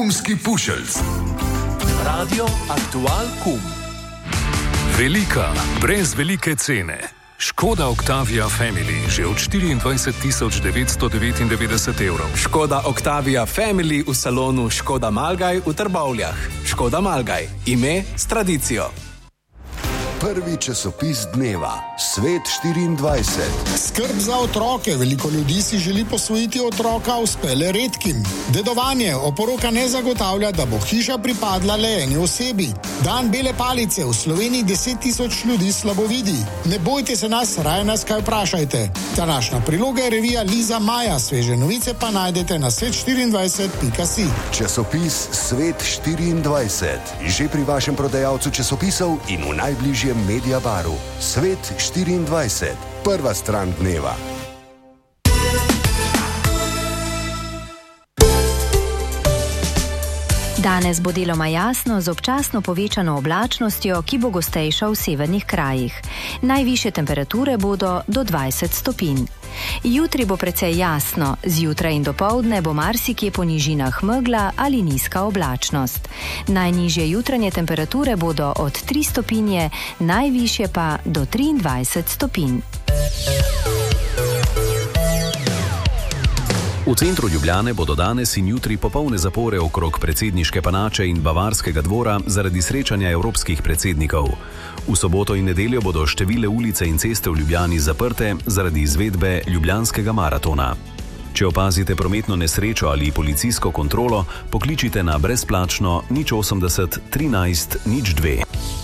Kumski pušelc. Radio Aktual Kum. Velika, brez velike cene. Škoda Octavia Family že od 24.999 evrov. Škoda Octavia Family v salonu Škoda Malgaj v Trbovljah. Škoda Malgaj. Ime s tradicijo. Prvi časopis dneva, Svet 24. Skrb za otroke. Veliko ljudi si želi posvojiti otroka, uspe le redkim. Dedovanje. Oporoka ne zagotavlja, da bo hiša pripadla le eni osebi. Dan bele palice. V Sloveniji 10.000 ljudi slabo vidi. Ne bojte se nas, raje nas kaj vprašajte. Današnja priloga je revija Liza Maja. Sveže novice pa najdete na svet24.si. Časopis Svet 24. Že pri vašem prodajalcu časopisov in v najbližjem Media Baru. Svet 24. Prva stran dneva. Danes bo deloma jasno z občasno povečano oblačnostjo, ki bo gostejša v severnih krajih. Najvišje temperature bodo do 20 stopinj. Jutri bo precej jasno, zjutraj in dopoldne bo marsikje po nižinah megla ali nizka oblačnost. Najnižje jutranje temperature bodo od 3 stopinje, najvišje pa do 23 stopinj. V centru Ljubljane bodo danes in jutri popolne zapore okrog predsedniške palače in Bavarskega dvora zaradi srečanja evropskih predsednikov. V soboto in nedeljo bodo številne ulice in ceste v Ljubljani zaprte zaradi izvedbe Ljubljanskega maratona. Če opazite prometno nesrečo ali policijsko kontrolo, pokličite na brezplačno 080 13 02.